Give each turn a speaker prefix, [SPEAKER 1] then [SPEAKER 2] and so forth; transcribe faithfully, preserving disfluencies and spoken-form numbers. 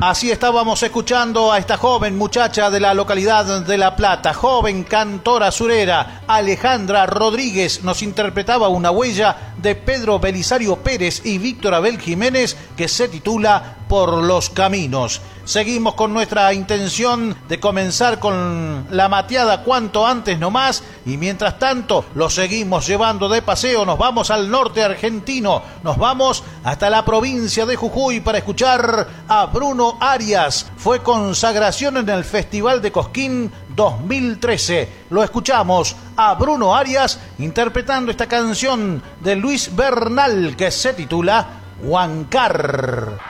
[SPEAKER 1] Así estábamos escuchando a esta joven muchacha de la localidad de La Plata, joven cantora surera, Alejandra Rodríguez, nos interpretaba una huella de Pedro Belisario Pérez y Víctor Abel Jiménez que se titula Por los Caminos. Seguimos con nuestra intención de comenzar con la mateada cuanto antes nomás y mientras tanto lo seguimos llevando de paseo. Nos vamos al norte argentino, nos vamos hasta la provincia de Jujuy para escuchar a Bruno Arias. Fue consagración en el Festival de Cosquín dos mil trece. Lo escuchamos a Bruno Arias interpretando esta canción de Luis Bernal que se titula Huancar.